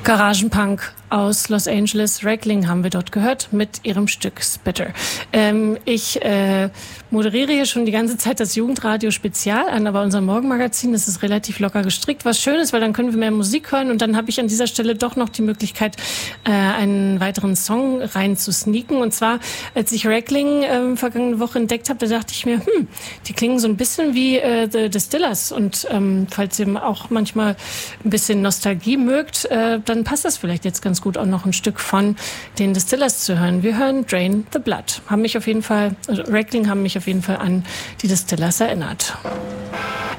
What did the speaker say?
Garagenpunk aus Los Angeles. Reckling haben wir dort gehört mit ihrem Stück Spitter. Ich moderiere hier schon die ganze Zeit das Jugendradio Spezial an, aber unser Morgenmagazin, das ist relativ locker gestrickt, was schön ist, weil dann können wir mehr Musik hören und dann habe ich an dieser Stelle doch noch die Möglichkeit, einen weiteren Song reinzusneaken. Und zwar, als ich Reckling vergangene Woche entdeckt habe, da dachte ich mir, die klingen so ein bisschen wie The Distillers und falls ihr auch manchmal ein bisschen Nostalgie mögt, dann passt das vielleicht jetzt ganz gut, auch noch ein Stück von den Distillers zu hören. Wir hören Drain the Blood. Reckling haben mich auf jeden Fall an die Distillers erinnert.